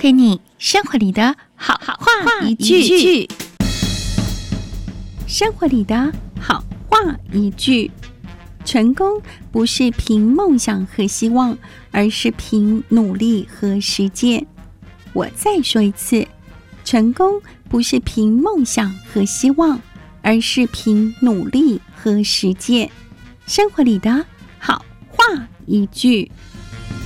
给你生活里的好话一句。生活里的好话一句：成功不是凭梦想和希望，而是凭努力和实践。我再说一次，成功不是凭梦想和希望，而是凭努力和实践。生活里的好话一句。